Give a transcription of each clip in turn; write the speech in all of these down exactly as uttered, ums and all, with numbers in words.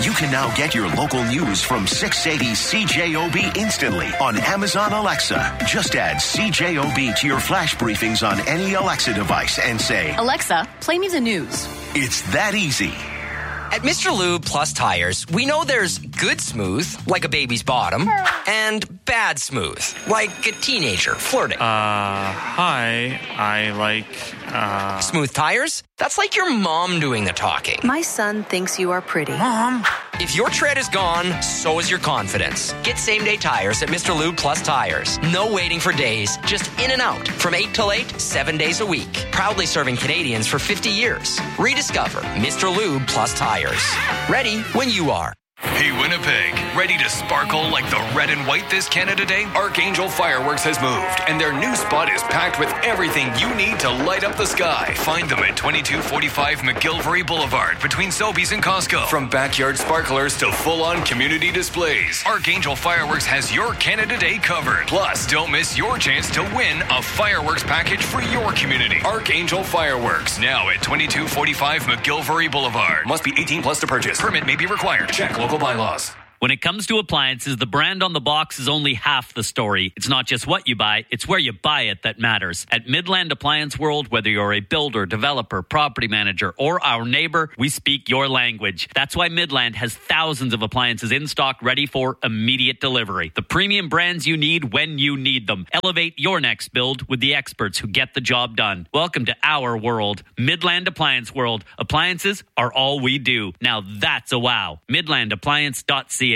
You can now get your local news from six eighty C J O B instantly on Amazon Alexa. Just add C J O B to your flash briefings on any Alexa device and say, Alexa, play me the news. It's that easy. At Mister Lube Plus Tires, we know there's good smooth, like a baby's bottom, and bad smooth, like a teenager flirting. Uh, hi, I like, uh... Smooth tires? That's like your mom doing the talking. My son thinks you are pretty. Mom! If your tread is gone, so is your confidence. Get same-day tires at Mister Lube Plus Tires. No waiting for days, just in and out. From eight till eight, seven days a week. Proudly serving Canadians for fifty years. Rediscover Mister Lube Plus Tires. Ready when you are. Hey, Winnipeg, ready to sparkle like the red and white this Canada Day? Archangel Fireworks has moved, and their new spot is packed with everything you need to light up the sky. Find them at twenty-two forty-five McGillivray Boulevard between Sobeys and Costco. From backyard sparklers to full-on community displays, Archangel Fireworks has your Canada Day covered. Plus, don't miss your chance to win a fireworks package for your community. Archangel Fireworks, now at twenty-two forty-five McGillivray Boulevard. Must be eighteen plus to purchase. Permit may be required. Check local bylaws. When it comes to appliances, the brand on the box is only half the story. It's not just what you buy, it's where you buy it that matters. At Midland Appliance World, whether you're a builder, developer, property manager, or our neighbor, we speak your language. That's why Midland has thousands of appliances in stock ready for immediate delivery. The premium brands you need when you need them. Elevate your next build with the experts who get the job done. Welcome to our world, Midland Appliance World. Appliances are all we do. Now that's a wow. midland appliance dot c a.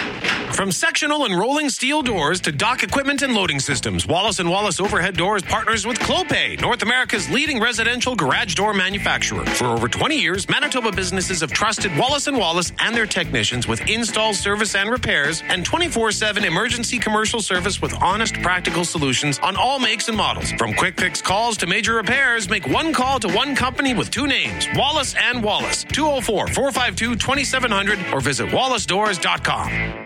From sectional and rolling steel doors to dock equipment and loading systems, Wallace and Wallace Overhead Doors partners with Clopay, North America's leading residential garage door manufacturer. For over twenty years, Manitoba businesses have trusted Wallace and Wallace and their technicians with install, service, and repairs, and twenty-four seven emergency commercial service with honest, practical solutions on all makes and models. From quick fix calls to major repairs, make one call to one company with two names, Wallace and Wallace, two oh four, four five two, two seven zero zero, or visit wallace doors dot com.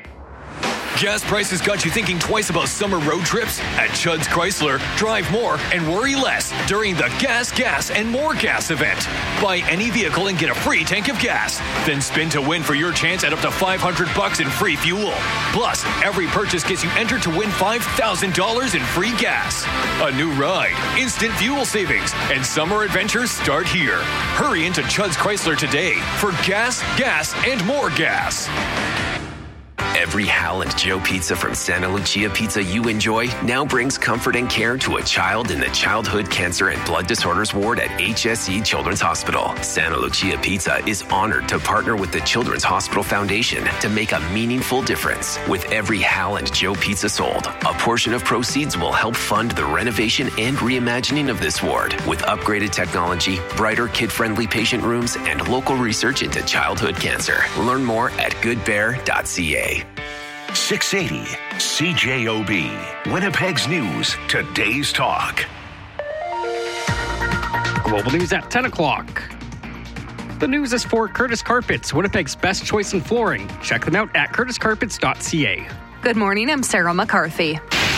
Gas prices got you thinking twice about summer road trips? At Chud's Chrysler, drive more and worry less during the Gas, Gas, and More Gas event. Buy any vehicle and get a free tank of gas. Then spin to win for your chance at up to five hundred bucks in free fuel. Plus, every purchase gets you entered to win five thousand dollars in free gas. A new ride, instant fuel savings, and summer adventures start here. Hurry into Chud's Chrysler today for gas, gas, and more gas. Every Hal and Joe pizza from Santa Lucia Pizza you enjoy now brings comfort and care to a child in the Childhood Cancer and Blood Disorders Ward at H S C Children's Hospital. Santa Lucia Pizza is honored to partner with the Children's Hospital Foundation to make a meaningful difference. With every Hal and Joe pizza sold, a portion of proceeds will help fund the renovation and reimagining of this ward with upgraded technology, brighter kid-friendly patient rooms, and local research into childhood cancer. Learn more at good bear dot c a. six eighty C J O B, Winnipeg's News, Today's Talk. Global News at ten o'clock. The news is for Curtis Carpets, Winnipeg's best choice in flooring. Check them out at curtis carpets dot c a. Good morning, I'm Sarah McCarthy.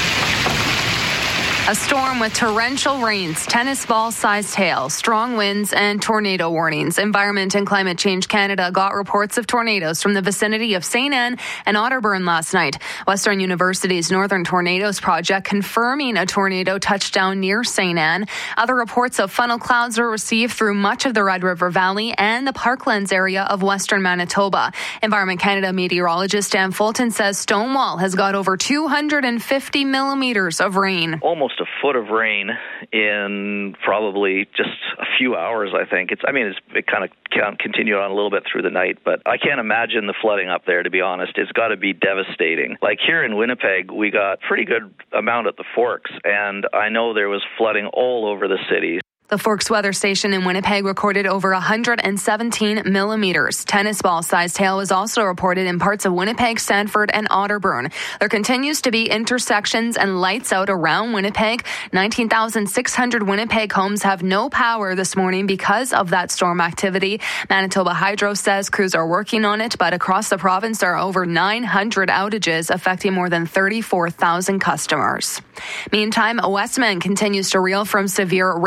A storm with torrential rains, tennis ball-sized hail, strong winds, and tornado warnings. Environment and Climate Change Canada got reports of tornadoes from the vicinity of Saint Anne and Otterburn last night. Western University's Northern Tornadoes Project confirming a tornado touched down near Saint Anne. Other reports of funnel clouds were received through much of the Red River Valley and the Parklands area of Western Manitoba. Environment Canada meteorologist Dan Fulton says Stonewall has got over two hundred fifty millimeters of rain. Almost a foot of rain in probably just a few hours, I think. It's. I mean, it's, it kind of continued on a little bit through the night, but I can't imagine the flooding up there, to be honest. It's got to be devastating. Like here in Winnipeg, we got pretty good amount at the Forks, and I know there was flooding all over the city. The Forks Weather Station in Winnipeg recorded over one hundred seventeen millimeters. Tennis ball-sized hail was also reported in parts of Winnipeg, Sandford, and Otterburn. There continues to be intersections and lights out around Winnipeg. nineteen thousand six hundred Winnipeg homes have no power this morning because of that storm activity. Manitoba Hydro says crews are working on it, but across the province there are over nine hundred outages affecting more than thirty-four thousand customers. Meantime, Westman continues to reel from severe rainfall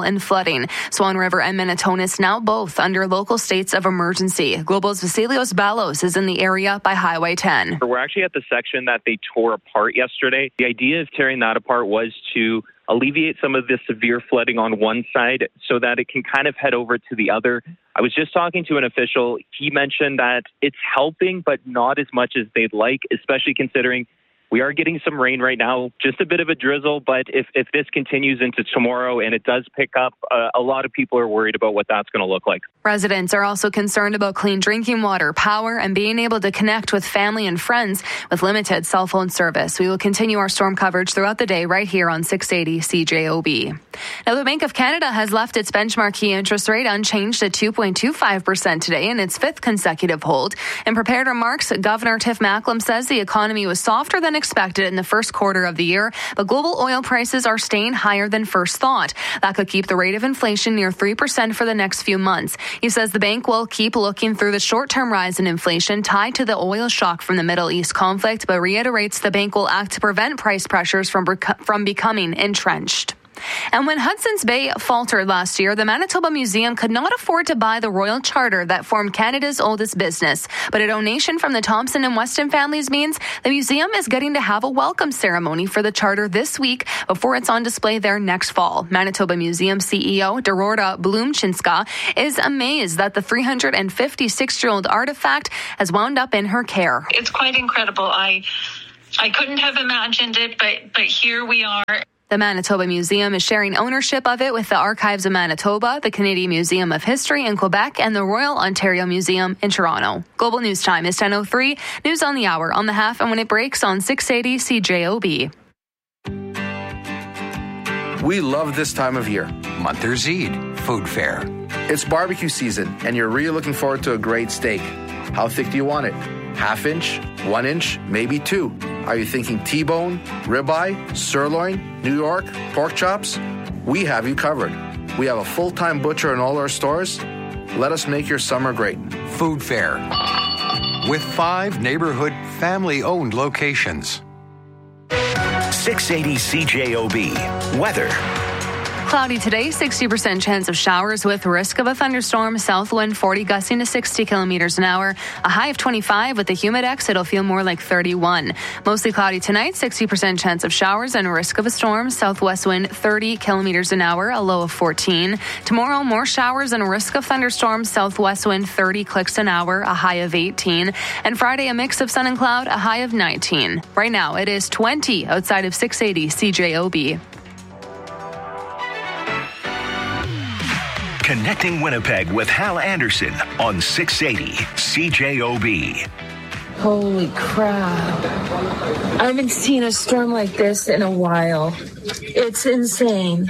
and flooding. Swan River and Minnetonka now both under local states of emergency. Global's Vasilios Balos is in the area by Highway ten. We're actually at the section that they tore apart yesterday. The idea of tearing that apart was to alleviate some of the severe flooding on one side so that it can kind of head over to the other. I was just talking to an official. He mentioned that it's helping, but not as much as they'd like, especially considering we are getting some rain right now, just a bit of a drizzle, but if, if this continues into tomorrow and it does pick up, uh, a lot of people are worried about what that's going to look like. Residents are also concerned about clean drinking water, power, and being able to connect with family and friends with limited cell phone service. We will continue our storm coverage throughout the day right here on six eighty C J O B. Now, the Bank of Canada has left its benchmark key interest rate unchanged at two point two five percent today in its fifth consecutive hold. In prepared remarks, Governor Tiff Macklem says the economy was softer than expected in the first quarter of the year, but global oil prices are staying higher than first thought. That could keep the rate of inflation near three percent for the next few months. He says the bank will keep looking through the short-term rise in inflation tied to the oil shock from the Middle East conflict, but reiterates the bank will act to prevent price pressures from, from becoming entrenched. And when Hudson's Bay faltered last year, the Manitoba Museum could not afford to buy the royal charter that formed Canada's oldest business. But a donation from the Thompson and Weston families means the museum is getting to have a welcome ceremony for the charter this week before it's on display there next fall. Manitoba Museum C E O Dorota Blumchinska is amazed that the three hundred fifty-six-year-old artifact has wound up in her care. It's quite incredible. I I couldn't have imagined it, but but here we are. The Manitoba Museum is sharing ownership of it with the Archives of Manitoba, the Canadian Museum of History in Quebec, and the Royal Ontario Museum in Toronto. Global News Time is ten oh three. News on the hour, on the half, and when it breaks on six eighty C J O B. We love this time of year. Monthers Eid Food Fair. It's barbecue season, and you're really looking forward to a great steak. How thick do you want it? Half inch, one inch, maybe two. Are you thinking T-bone, ribeye, sirloin, New York, pork chops? We have you covered. We have a full-time butcher in all our stores. Let us make your summer great. Food Fair. With five neighborhood family-owned locations. six eighty C J O B. Weather. Cloudy today, sixty percent chance of showers with risk of a thunderstorm. South wind forty, gusting to sixty kilometers an hour. A high of twenty-five with the Humidex. It'll feel more like thirty-one. Mostly cloudy tonight, sixty percent chance of showers and risk of a storm. Southwest wind thirty kilometers an hour, a low of fourteen. Tomorrow, more showers and risk of thunderstorms. Southwest wind thirty clicks an hour, a high of eighteen. And Friday, a mix of sun and cloud, a high of nineteen. Right now, it is twenty outside of six eighty C J O B. Connecting Winnipeg with Hal Anderson on six eighty C J O B. Holy crap. I haven't seen a storm like this in a while. It's insane.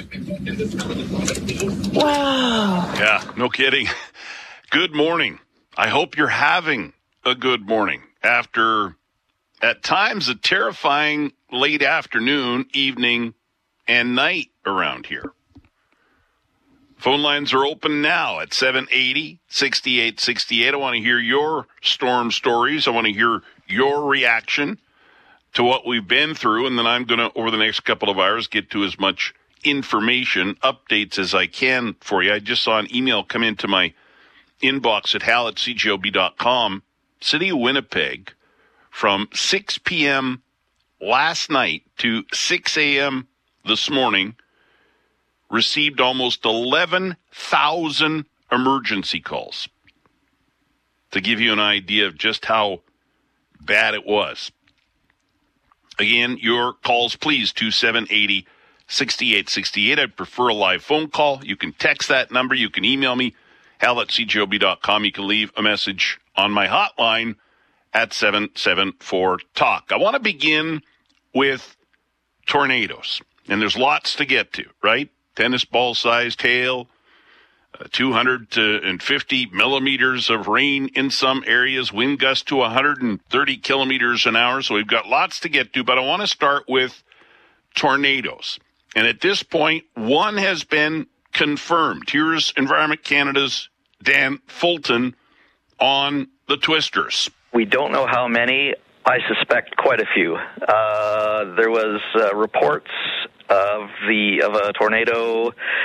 Wow. Yeah, no kidding. Good morning. I hope you're having a good morning after, at times, a terrifying late afternoon, evening, and night around here. Phone lines are open now at seven eighty, sixty-eight sixty-eight. I want to hear your storm stories. I want to hear your reaction to what we've been through. And then I'm going to, over the next couple of hours, get to as much information, updates as I can for you. I just saw an email come into my inbox at hal at c j o b dot com. City of Winnipeg, from six p.m. last night to six a.m. this morning, received almost eleven thousand emergency calls. To give you an idea of just how bad it was. Again, your calls, please, to seven eighty, sixty-eight sixty-eight. I'd prefer a live phone call. You can text that number. You can email me, hal at c j o b dot com. You can leave a message on my hotline at seven seven four talk. I want to begin with tornadoes. And there's lots to get to, right? Tennis ball-sized hail, uh, two hundred fifty millimeters of rain in some areas, wind gusts to one hundred thirty kilometers an hour. So we've got lots to get to, but I want to start with tornadoes. And at this point, one has been confirmed. Here's Environment Canada's Dan Fulton on the twisters. We don't know how many. I suspect quite a few. Uh, there was uh, reports of the of a tornado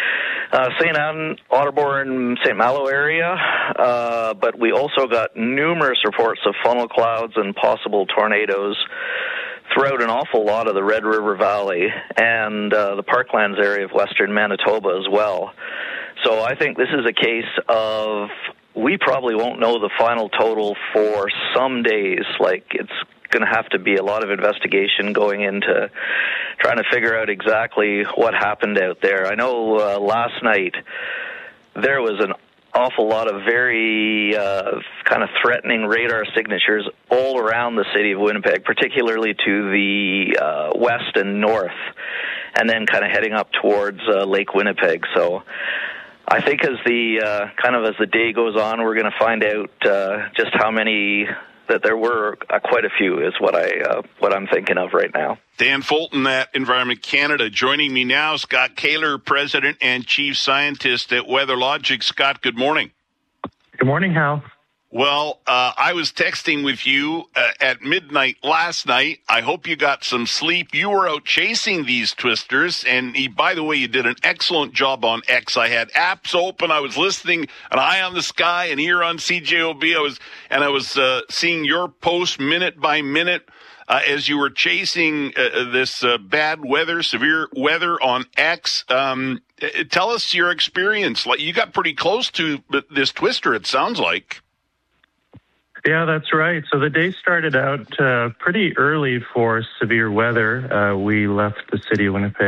Uh, Saint Anne, Otterbourne, Saint Malo area, uh, but we also got numerous reports of funnel clouds and possible tornadoes throughout an awful lot of the Red River Valley and uh, the Parklands area of western Manitoba as well. So I think this is a case of we probably won't know the final total for some days. Like, it's going to have to be a lot of investigation going into trying to figure out exactly what happened out there. I know uh, last night there was an awful lot of very uh, kind of threatening radar signatures all around the city of Winnipeg, particularly to the uh, west and north, and then kind of heading up towards uh, Lake Winnipeg. So I think as the uh, kind of as the day goes on, we're going to find out uh, just how many that there were. Uh, quite a few is what I uh, what I'm thinking of right now. Dan Fulton at Environment Canada. Joining me now, Scott Kaler, President and Chief Scientist at WeatherLogic. Scott, good morning. Good morning, Hal. Well, uh, I was texting with you uh, at midnight last night. I hope you got some sleep. You were out chasing these twisters, and he, by the way, you did an excellent job on X. I had apps open. I was listening, an eye on the sky, and ear on C J O B. I was, and I was uh, seeing your post minute by minute uh, as you were chasing uh, this uh, bad weather, severe weather on X. Um, tell us your experience. Like, you got pretty close to this twister, it sounds like. Yeah, that's right. So the day started out uh, pretty early for severe weather. Uh, we left the city of Winnipeg